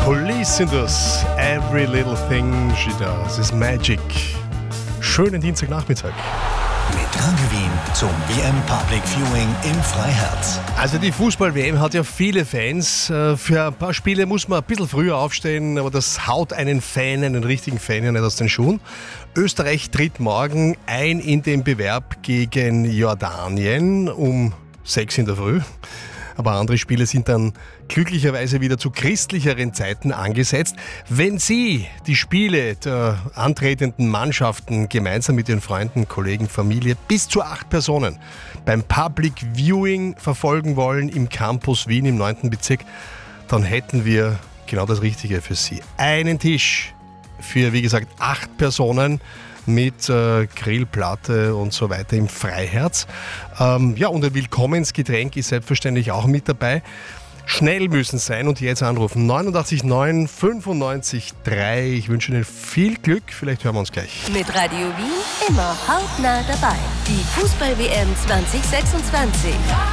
Police sind das. Every little thing she does is magic. Schönen Dienstagnachmittag. Mit Rangewin zum WM Public Viewing im Freiherz. Also die Fußball-WM hat ja viele Fans. Für ein paar Spiele muss man ein bisschen früher aufstehen, aber das haut einen Fan, einen richtigen Fan ja nicht aus den Schuhen. Österreich tritt morgen ein in den Bewerb gegen Jordanien um 6 in der Früh. Aber andere Spiele sind dann glücklicherweise wieder zu christlicheren Zeiten angesetzt. Wenn Sie die Spiele der antretenden Mannschaften gemeinsam mit Ihren Freunden, Kollegen, Familie bis zu 8 Personen beim Public Viewing verfolgen wollen im Campus Wien im 9. Bezirk, dann hätten wir genau das Richtige für Sie. Einen Tisch für, wie gesagt, 8 Personen mit Grillplatte und so weiter im Freiherz. Und ein Willkommensgetränk ist selbstverständlich auch mit dabei. Schnell müssen sein und jetzt anrufen. 89 9 95 3. Ich wünsche Ihnen viel Glück. Vielleicht hören wir uns gleich. Mit Radio Wien immer hautnah dabei. Die Fußball-WM 2026.